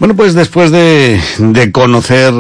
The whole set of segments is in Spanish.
Bueno, pues después de conocer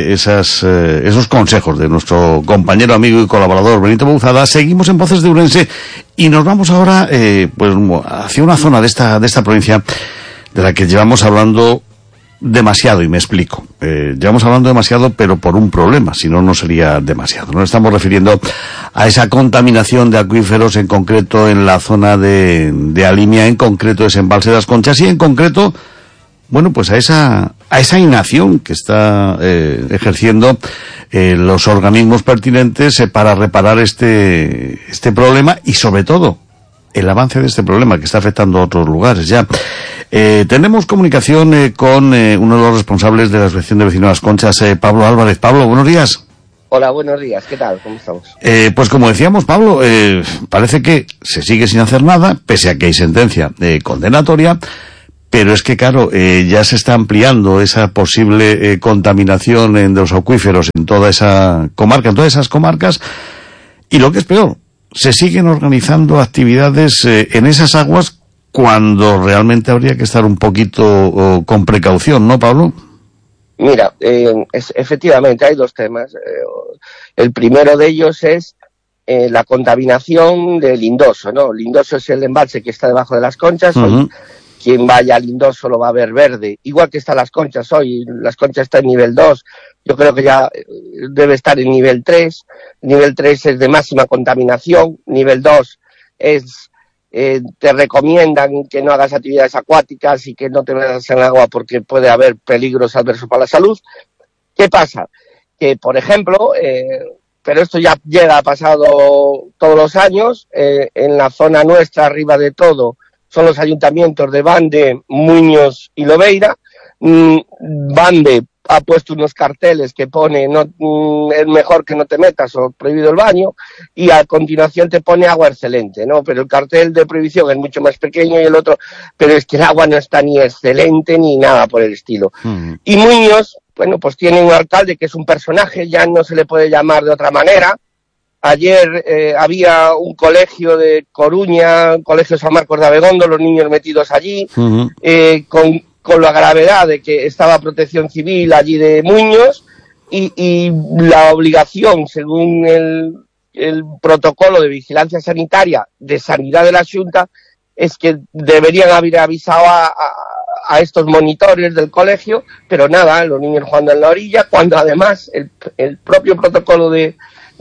esos consejos de nuestro compañero, amigo y colaborador Benito Bouzada, seguimos en Voces de Ourense y nos vamos ahora pues hacia una zona de esta provincia de la que llevamos hablando demasiado, y me explico. Llevamos hablando demasiado, pero por un problema, si no, no sería demasiado. Nos estamos refiriendo a esa contaminación de acuíferos, en concreto en la zona de Alimia, en concreto ese embalse de las Conchas, y en concreto, bueno, pues a esa inacción que está ejerciendo los organismos pertinentes para reparar este problema, y sobre todo el avance de este problema que está afectando a otros lugares ya. Tenemos comunicación con uno de los responsables de la Asociación de Vecinos de las Conchas, Pablo Álvarez. Pablo, buenos días. Hola, buenos días. ¿Qué tal? ¿Cómo estamos? Pues como decíamos, Pablo, parece que se sigue sin hacer nada, pese a que hay sentencia condenatoria, pero es que, claro, ya se está ampliando esa posible contaminación de los acuíferos en toda esa comarca, en todas esas comarcas, y lo que es peor, se siguen organizando actividades en esas aguas cuando realmente habría que estar un poquito con precaución, ¿no, Pablo? Mira, efectivamente hay dos temas. El primero de ellos es la contaminación de Lindoso, ¿no? Lindoso es el embalse que está debajo de las Conchas. Hoy, quien vaya a Lindoso lo va a ver verde, igual que están las Conchas hoy. Las Conchas está en nivel 2, yo creo que ya debe estar en nivel 3. Nivel 3 es de máxima contaminación, nivel 2 es... te recomiendan que no hagas actividades acuáticas y que no te metas en el agua porque puede haber peligros adversos para la salud. ¿Qué pasa? Que, por ejemplo, pero esto ya ha pasado todos los años, en la zona nuestra, arriba de todo, son los ayuntamientos de Bande, Muñoz y Lobeira. Bande ha puesto unos carteles que pone no, es mejor que no te metas o prohibido el baño, y a continuación te pone agua excelente, ¿no? Pero el cartel de prohibición es mucho más pequeño y el otro, pero es que el agua no está ni excelente ni nada por el estilo. Y Muñoz, bueno, pues tiene un alcalde que es un personaje, ya no se le puede llamar de otra manera. Ayer había un colegio de Coruña, Colegio San Marcos de Abegondo, los niños metidos allí, con la gravedad de que estaba Protección Civil allí de Muñoz, y la obligación, según el protocolo de vigilancia sanitaria de Sanidad de la Xunta, es que deberían haber avisado a estos monitores del colegio, pero nada, los niños jugando en la orilla, cuando además el propio protocolo de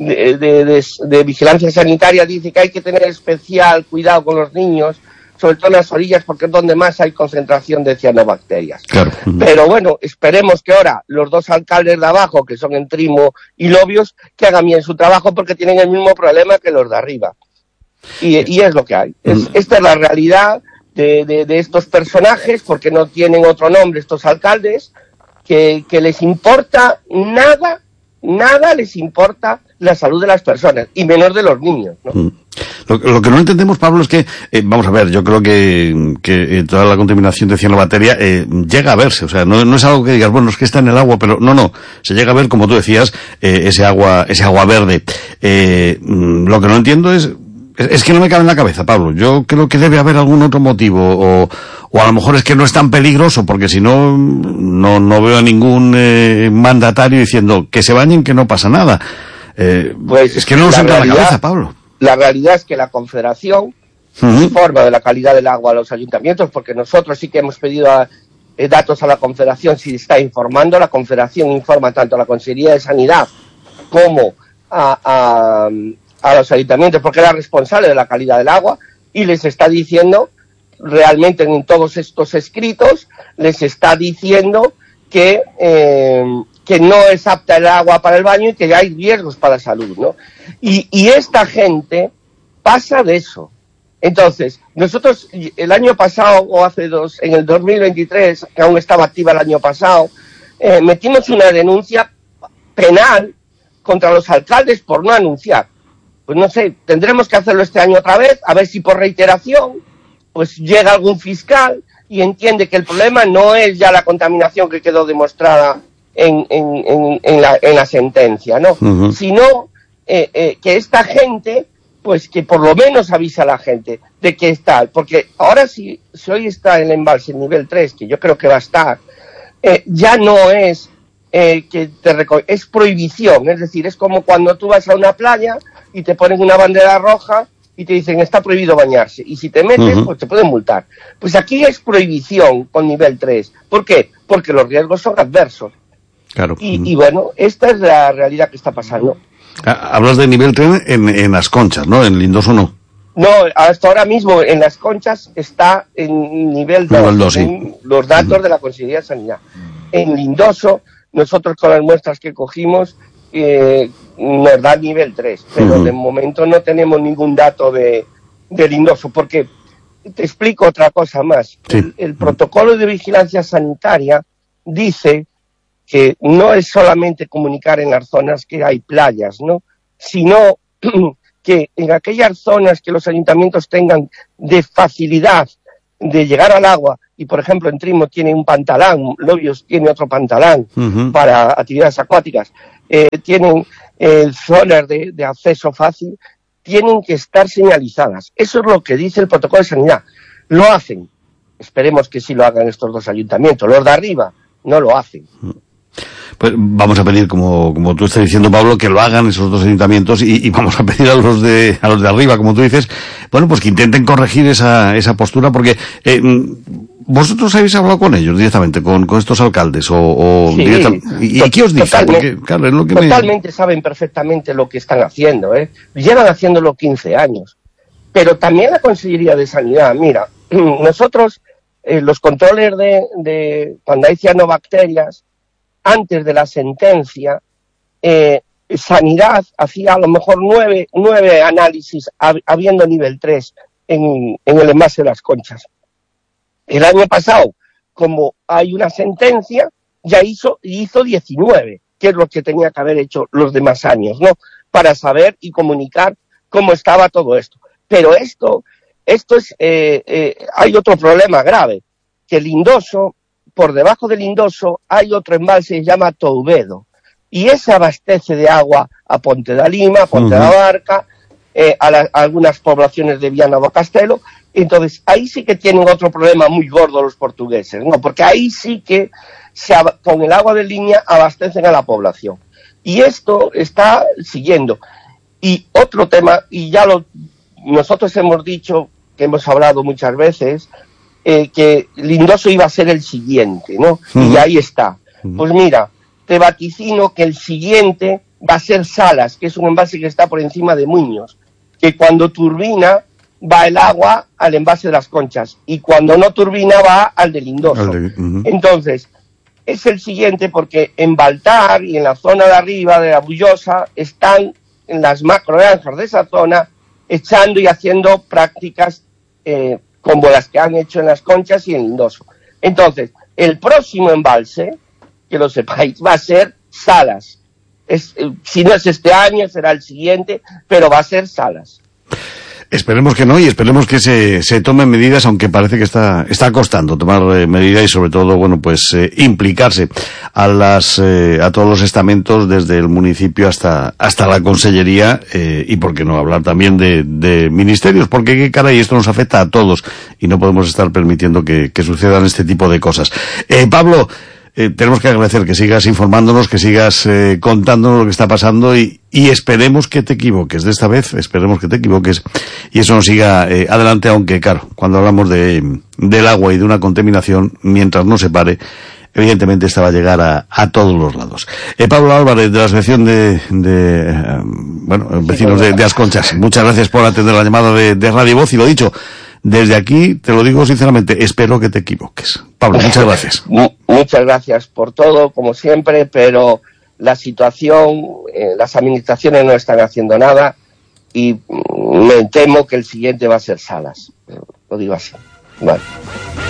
vigilancia sanitaria dice que hay que tener especial cuidado con los niños, sobre todo en las orillas, porque es donde más hay concentración de cianobacterias. Claro. Pero bueno, esperemos que ahora los dos alcaldes de abajo, que son Entrimo y Lobios, que hagan bien su trabajo, porque tienen el mismo problema que los de arriba. Y es lo que hay. Esta es la realidad de estos personajes, porque no tienen otro nombre estos alcaldes, que les importa nada les importa la salud de las personas, y menos de los niños, ¿no? Lo que no entendemos, Pablo, es que, vamos a ver, yo creo que toda la contaminación de cianobacteria llega a verse, o sea, no es algo que digas, bueno, es que está en el agua, pero no, se llega a ver, como tú decías, ese agua verde. Lo que no entiendo es que no me cabe en la cabeza, Pablo. Yo creo que debe haber algún otro motivo, o a lo mejor es que no es tan peligroso, porque si no veo a ningún mandatario diciendo que se bañen, que no pasa nada. Pues es que no nos entra en la cabeza, Pablo. La realidad es que la Confederación informa de la calidad del agua a los ayuntamientos, porque nosotros sí que hemos pedido datos a la Confederación, si está informando. La Confederación informa tanto a la Consejería de Sanidad como a los ayuntamientos, porque es la responsable de la calidad del agua, y les está diciendo, realmente en todos estos escritos, les está diciendo que no es apta el agua para el baño y que hay riesgos para la salud, ¿no? Y esta gente pasa de eso. Entonces, nosotros el año pasado, o en el 2023, que aún estaba activa el año pasado, metimos una denuncia penal contra los alcaldes por no anunciar. Pues no sé, tendremos que hacerlo este año otra vez, a ver si por reiteración pues llega algún fiscal y entiende que el problema no es ya la contaminación que quedó demostrada en la sentencia, ¿no? Sino que esta gente, pues que por lo menos avisa a la gente de que está, porque ahora si hoy está el embalse en nivel 3, que yo creo que va a estar, ya no es es prohibición, es decir, es como cuando tú vas a una playa y te ponen una bandera roja y te dicen está prohibido bañarse, y si te metes, pues te pueden multar. Pues aquí es prohibición con nivel 3. ¿Por qué? Porque los riesgos son adversos. Claro. Y bueno, esta es la realidad que está pasando. Hablas de nivel 3 en Las Conchas, ¿no? En Lindoso no. No, hasta ahora mismo en Las Conchas está en nivel 2, sí. Los datos de la Consejería de Sanidad. En Lindoso, nosotros con las muestras que cogimos, nos da nivel 3, pero de momento no tenemos ningún dato de Lindoso, porque te explico otra cosa más. Sí. El protocolo de vigilancia sanitaria dice que no es solamente comunicar en las zonas que hay playas, ¿no? Sino que en aquellas zonas que los ayuntamientos tengan de facilidad de llegar al agua, y por ejemplo en Trimo tiene un pantalán, Lobios tiene otro pantalán para actividades acuáticas, tienen zonas de acceso fácil, tienen que estar señalizadas. Eso es lo que dice el protocolo de sanidad. Lo hacen. Esperemos que sí lo hagan estos dos ayuntamientos. Los de arriba no lo hacen. Pues vamos a pedir, como tú estás diciendo, Pablo, que lo hagan esos dos ayuntamientos y vamos a pedir a los de arriba, como tú dices, bueno, pues que intenten corregir esa postura, porque vosotros habéis hablado con ellos directamente, con estos alcaldes o sí, ¿y qué os dicen? Porque, claro, es lo que totalmente saben perfectamente lo que están haciendo, llevan haciéndolo 15 años. Pero también la Consellería de Sanidad, mira, nosotros los controles de cuando hay cianobacterias, antes de la sentencia, Sanidad hacía a lo mejor 9 análisis habiendo nivel 3 en el envase de Las Conchas. El año pasado, como hay una sentencia, ya hizo 19, que es lo que tenía que haber hecho los demás años, ¿no? Para saber y comunicar cómo estaba todo esto. Pero esto es, hay otro problema grave, que Lindoso, por debajo del Lindoso, hay otro embalse que se llama Touvedo, y ese abastece de agua a Ponte da Lima, a Ponte da Barca, a algunas poblaciones de Viana do Castelo. Entonces, ahí sí que tienen otro problema muy gordo los portugueses, ¿no? Porque ahí sí que con el agua de línea abastecen a la población. Y esto está siguiendo. Y otro tema, y ya nosotros hemos dicho, que hemos hablado muchas veces, que Lindoso iba a ser el siguiente, ¿no? Y ahí está. Pues mira, te vaticino que el siguiente va a ser Salas, que es un envase que está por encima de Muños, que cuando turbina va el agua al envase de Las Conchas, y cuando no turbina va al de Lindoso. Entonces, es el siguiente porque en Baltar y en la zona de arriba de la Bullosa están en las macrogranjas de esa zona echando y haciendo prácticas como las que han hecho en Las Conchas y en Lindoso. Entonces, el próximo embalse, que lo sepáis, va a ser Salas. Si no es este año, será el siguiente, pero va a ser Salas. Esperemos que no, y esperemos que se tomen medidas, aunque parece que está costando tomar medidas y sobre todo, bueno, pues implicarse a todos los estamentos, desde el municipio hasta la consellería, y por qué no hablar también de ministerios, porque qué caray, esto nos afecta a todos y no podemos estar permitiendo que sucedan este tipo de cosas. Pablo, tenemos que agradecer que sigas informándonos, que sigas contándonos lo que está pasando y esperemos que te equivoques. De esta vez, esperemos que te equivoques y eso nos siga adelante, aunque claro, cuando hablamos del agua y de una contaminación, mientras no se pare, evidentemente esta va a llegar a todos los lados. Pablo Álvarez, de la Asociación Vecinos de Las Conchas, muchas gracias por atender la llamada de Radio Voz, y lo dicho, desde aquí, te lo digo sinceramente, espero que te equivoques. Pablo, muchas gracias. Muchas gracias por todo, como siempre, pero la situación, las administraciones no están haciendo nada y me temo que el siguiente va a ser Salas. Lo digo así. Vale.